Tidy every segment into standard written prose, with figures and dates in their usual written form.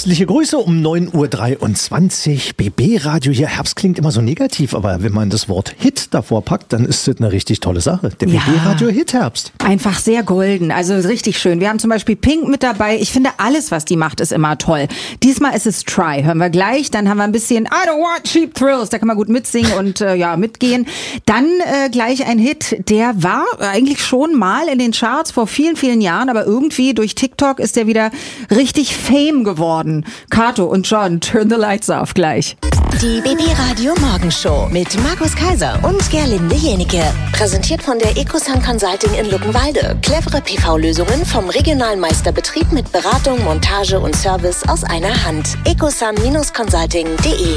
Herbstliche Grüße um 9.23 Uhr. BB Radio hier. Herbst klingt immer so negativ, aber wenn man das Wort Hit davor packt, dann ist das eine richtig tolle Sache. Der BB Radio Hit Herbst. Einfach sehr golden, also richtig schön. Wir haben zum Beispiel Pink mit dabei. Ich finde, alles, was die macht, ist immer toll. Diesmal ist es Try. Hören wir gleich. Dann haben wir ein bisschen I Don't Want Cheap Thrills. Da kann man gut mitsingen und mitgehen. Dann gleich ein Hit, der war eigentlich schon mal in den Charts vor vielen, vielen Jahren, aber irgendwie durch TikTok ist der wieder richtig Fame geworden. Kato und John, Turn the Lights Off gleich. Die BB Radio Morgenshow mit Markus Kaiser und Gerlinde Jenike. Präsentiert von der Ecosun Consulting in Luckenwalde. Clevere PV-Lösungen vom regionalen Meisterbetrieb mit Beratung, Montage und Service aus einer Hand. ecosun-consulting.de.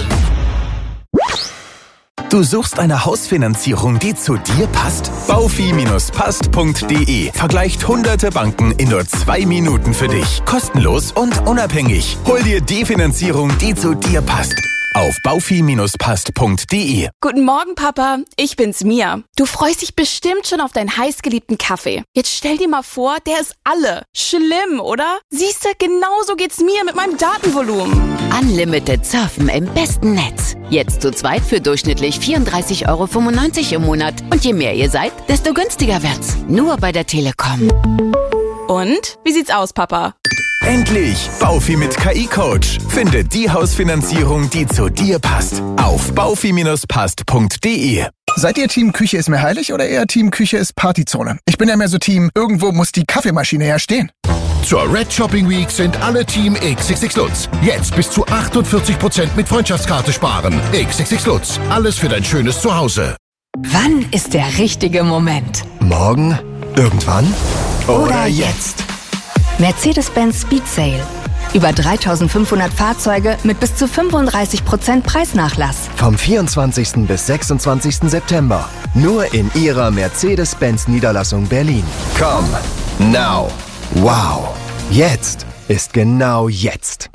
Du suchst eine Hausfinanzierung, die zu dir passt? Baufi-passt.de vergleicht hunderte Banken in nur 2 Minuten für dich. Kostenlos und unabhängig. Hol dir die Finanzierung, die zu dir passt. Auf baufi-passt.de. Guten Morgen, Papa. Ich bin's, Mia. Du freust dich bestimmt schon auf deinen heißgeliebten Kaffee. Jetzt stell dir mal vor, der ist alle. Schlimm, oder? Siehste, genauso geht's mir mit meinem Datenvolumen. Unlimited Surfen im besten Netz. Jetzt zu zweit für durchschnittlich 34,95 € im Monat. Und je mehr ihr seid, desto günstiger wird's. Nur bei der Telekom. Und? Wie sieht's aus, Papa? Endlich! Baufi mit KI-Coach. Finde die Hausfinanzierung, die zu dir passt. Auf baufi-passt.de. Seid ihr Team Küche ist mir heilig oder eher Team Küche ist Partyzone? Ich bin ja mehr so Team, irgendwo muss die Kaffeemaschine ja stehen. Zur Red Shopping Week sind alle Team XXX Lutz. Jetzt bis zu 48% mit Freundschaftskarte sparen. XXX Lutz. Alles für dein schönes Zuhause. Wann ist der richtige Moment? Morgen? Irgendwann? Oder jetzt? Mercedes-Benz Speed Sale. Über 3.500 Fahrzeuge mit bis zu 35% Preisnachlass. Vom 24. bis 26. September. Nur in Ihrer Mercedes-Benz-Niederlassung Berlin. Come now. Wow. Jetzt ist genau jetzt.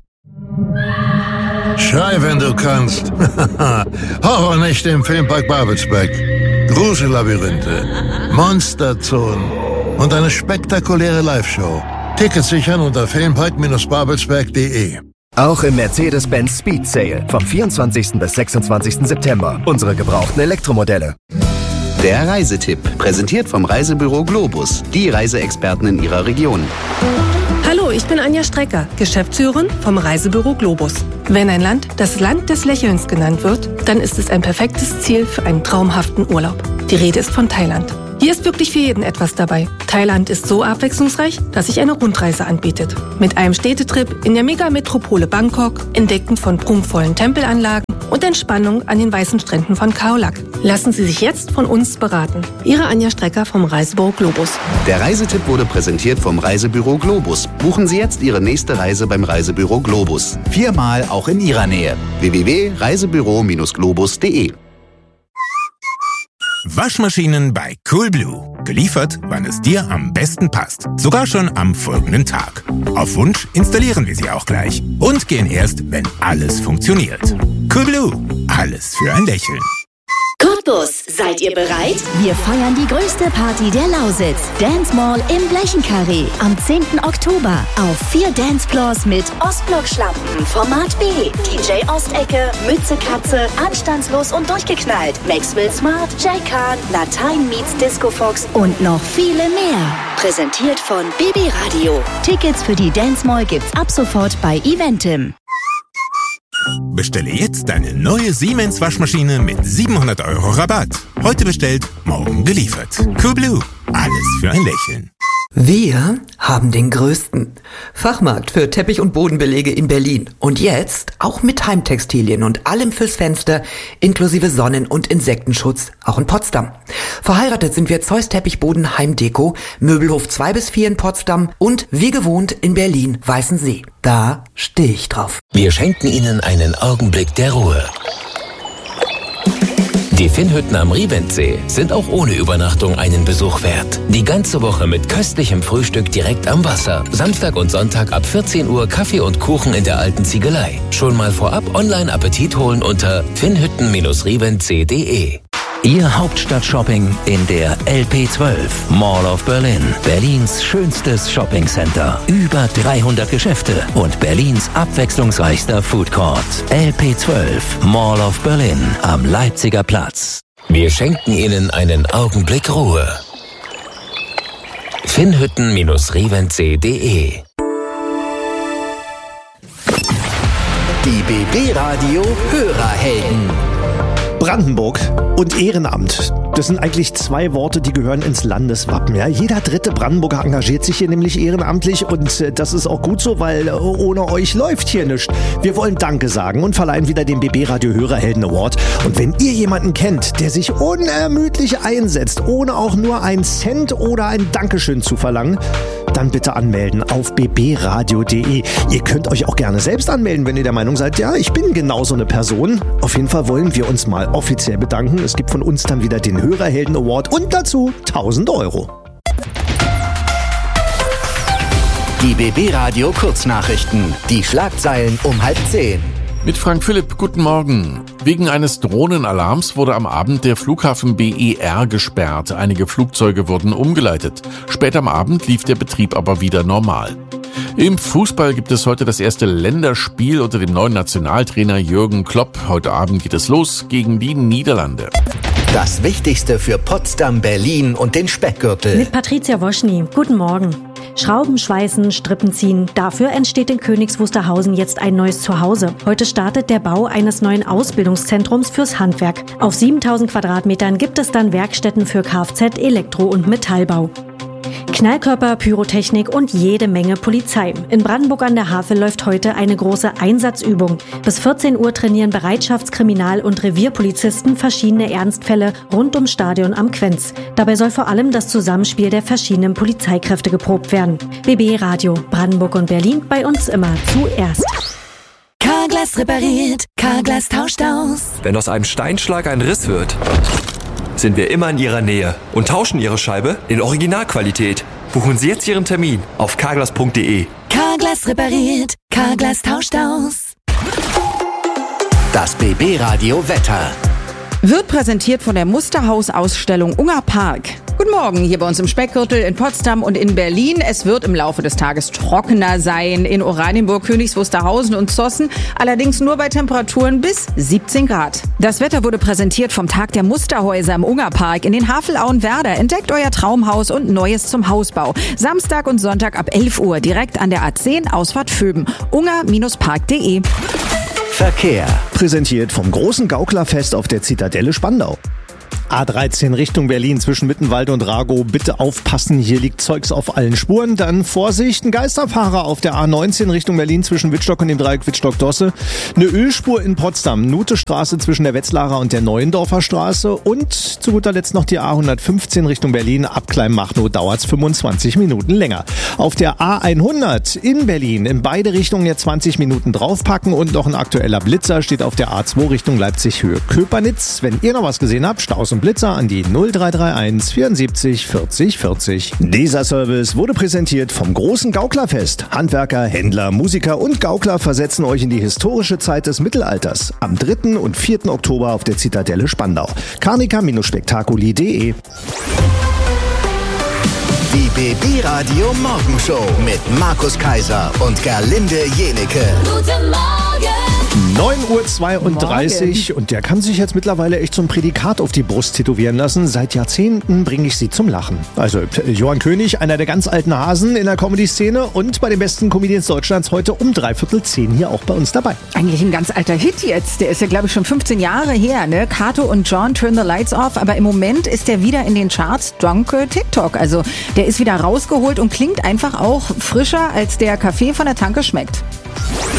Schrei, wenn du kannst. Horrornächte im Filmpark Babelsberg. Grusellabyrinthe. Monsterzonen. Und eine spektakuläre Live-Show. Tickets sichern unter filmpark-babelsberg.de. Auch im Mercedes-Benz Speed Sale vom 24. bis 26. September. Unsere gebrauchten Elektromodelle. Der Reisetipp, präsentiert vom Reisebüro Globus. Die Reiseexperten in Ihrer Region. Hallo, ich bin Anja Strecker, Geschäftsführerin vom Reisebüro Globus. Wenn ein Land das Land des Lächelns genannt wird, dann ist es ein perfektes Ziel für einen traumhaften Urlaub. Die Rede ist von Thailand. Hier ist wirklich für jeden etwas dabei. Thailand ist so abwechslungsreich, dass sich eine Rundreise anbietet. Mit einem Städtetrip in der Megametropole Bangkok, entdeckend von prunkvollen Tempelanlagen und Entspannung an den weißen Stränden von Khao Lak. Lassen Sie sich jetzt von uns beraten. Ihre Anja Strecker vom Reisebüro Globus. Der Reisetipp wurde präsentiert vom Reisebüro Globus. Buchen Sie jetzt Ihre nächste Reise beim Reisebüro Globus. 4-mal auch in Ihrer Nähe. www.reisebüro-globus.de. Waschmaschinen bei Coolblue. Geliefert, wann es dir am besten passt. Sogar schon am folgenden Tag. Auf Wunsch installieren wir sie auch gleich. Und gehen erst, wenn alles funktioniert. Coolblue. Alles für ein Lächeln. Cottbus, seid ihr bereit? Wir feiern die größte Party der Lausitz. Dance Mall im Blechenkarree. Am 10. Oktober. Auf 4 Dancefloors mit Ostblock-Schlampen, Format B, DJ Ostecke, Mütze Katze, Anstandslos und durchgeknallt, Maxwell Smart, Jay Khan, Latein meets Disco Fox und noch viele mehr. Präsentiert von BB Radio. Tickets für die Dance Mall gibt's ab sofort bei Eventim. Bestelle jetzt deine neue Siemens Waschmaschine mit 700 € Rabatt. Heute bestellt, morgen geliefert. Coolblue. Alles für ein Lächeln. Wir haben den größten Fachmarkt für Teppich- und Bodenbelege in Berlin. Und jetzt auch mit Heimtextilien und allem fürs Fenster, inklusive Sonnen- und Insektenschutz, auch in Potsdam. Verheiratet sind wir Zeus Teppichboden Heimdeko, Möbelhof 2 bis 4 in Potsdam und wie gewohnt in Berlin Weißensee. Da stehe ich drauf. Wir schenken Ihnen einen Augenblick der Ruhe. Die Finnhütten am Riventsee sind auch ohne Übernachtung einen Besuch wert. Die ganze Woche mit köstlichem Frühstück direkt am Wasser. Samstag und Sonntag ab 14 Uhr Kaffee und Kuchen in der alten Ziegelei. Schon mal vorab online Appetit holen unter finnhütten-riventsee.de. Ihr Hauptstadt-Shopping in der LP12 Mall of Berlin. Berlins schönstes Shoppingcenter. Über 300 Geschäfte und Berlins abwechslungsreichster Food Court. LP12 Mall of Berlin am Leipziger Platz. Wir schenken Ihnen einen Augenblick Ruhe. Finnhütten-reventsee.de. Die BB Radio Hörerhelden. Brandenburg und Ehrenamt. Das sind eigentlich zwei Worte, die gehören ins Landeswappen. Ja? Jeder dritte Brandenburger engagiert sich hier nämlich ehrenamtlich und das ist auch gut so, weil ohne euch läuft hier nichts. Wir wollen Danke sagen und verleihen wieder den BB Radio Hörerhelden Award. Und wenn ihr jemanden kennt, der sich unermüdlich einsetzt, ohne auch nur einen Cent oder ein Dankeschön zu verlangen, dann bitte anmelden auf bbradio.de. Ihr könnt euch auch gerne selbst anmelden, wenn ihr der Meinung seid, ja, ich bin genau so eine Person. Auf jeden Fall wollen wir uns mal offiziell bedanken. Es gibt von uns dann wieder den Hörerhelden Award und dazu 1.000 €. Die BB Radio Kurznachrichten. Die Schlagzeilen um 9:30. Mit Frank Philipp, guten Morgen. Wegen eines Drohnenalarms wurde am Abend der Flughafen BER gesperrt. Einige Flugzeuge wurden umgeleitet. Später am Abend lief der Betrieb aber wieder normal. Im Fußball gibt es heute das erste Länderspiel unter dem neuen Nationaltrainer Jürgen Klopp. Heute Abend geht es los gegen die Niederlande. Das Wichtigste für Potsdam, Berlin und den Speckgürtel. Mit Patricia Woschny. Guten Morgen. Schrauben, Schweißen, Strippen ziehen. Dafür entsteht in Königs Wusterhausen jetzt ein neues Zuhause. Heute startet der Bau eines neuen Ausbildungszentrums fürs Handwerk. Auf 7.000 Quadratmetern gibt es dann Werkstätten für Kfz, Elektro- und Metallbau. Knallkörper, Pyrotechnik und jede Menge Polizei. In Brandenburg an der Havel läuft heute eine große Einsatzübung. Bis 14 Uhr trainieren Bereitschaftskriminal- und Revierpolizisten verschiedene Ernstfälle rund ums Stadion am Quenz. Dabei soll vor allem das Zusammenspiel der verschiedenen Polizeikräfte geprobt werden. BB Radio, Brandenburg und Berlin, bei uns immer zuerst. Carglass repariert, Carglass tauscht aus. Wenn aus einem Steinschlag ein Riss wird, sind wir immer in Ihrer Nähe und tauschen Ihre Scheibe in Originalqualität. Buchen Sie jetzt Ihren Termin auf carglass.de. Carglass repariert, Carglass tauscht aus. Das BB Radio Wetter. Wird präsentiert von der Musterhaus-Ausstellung Unger Park. Guten Morgen, hier bei uns im Speckgürtel in Potsdam und in Berlin. Es wird im Laufe des Tages trockener sein in Oranienburg, Königs Wusterhausen und Zossen. Allerdings nur bei Temperaturen bis 17 Grad. Das Wetter wurde präsentiert vom Tag der Musterhäuser im Ungerpark in den Havelauen-Werder. Entdeckt euer Traumhaus und Neues zum Hausbau. Samstag und Sonntag ab 11 Uhr direkt an der A10 Ausfahrt Vöben. unger-park.de. Verkehr. Präsentiert vom großen Gauklerfest auf der Zitadelle Spandau. A13 Richtung Berlin zwischen Mittenwald und Ragow. Bitte aufpassen, hier liegt Zeugs auf allen Spuren. Dann Vorsicht, ein Geisterfahrer auf der A19 Richtung Berlin zwischen Wittstock und dem Dreieck Wittstock-Dosse. Eine Ölspur in Potsdam, Nutestraße zwischen der Wetzlarer und der Neuendorfer Straße. Und zu guter Letzt noch die A115 Richtung Berlin. Ab Kleinmachnow dauert's 25 Minuten länger. Auf der A100 in Berlin in beide Richtungen jetzt 20 Minuten draufpacken. Und noch ein aktueller Blitzer steht auf der A2 Richtung Leipzig Höhe Köpernitz. Wenn ihr noch was gesehen habt, Staus und Blitzer an die 0331 74 40 40. Dieser Service wurde präsentiert vom großen Gauklerfest. Handwerker, Händler, Musiker und Gaukler versetzen euch in die historische Zeit des Mittelalters. Am 3. und 4. Oktober auf der Zitadelle Spandau. Carnica-Spectaculi.de. Die BB Radio Morgenshow mit Markus Kaiser und Gerlinde Jenecke. Guten Morgen! 9:32 Uhr und der kann sich jetzt mittlerweile echt so ein Prädikat auf die Brust tätowieren lassen. Seit Jahrzehnten bringe ich sie zum Lachen. Also Johann König, einer der ganz alten Hasen in der Comedy-Szene und bei den besten Comedians Deutschlands heute um 9:45 hier auch bei uns dabei. Eigentlich ein ganz alter Hit jetzt. Der ist ja, glaube ich, schon 15 Jahre her. Ne? Kato und John, Turn the Lights Off. Aber im Moment ist der wieder in den Charts dank TikTok. Also der ist wieder rausgeholt und klingt einfach auch frischer, als der Kaffee von der Tanke schmeckt.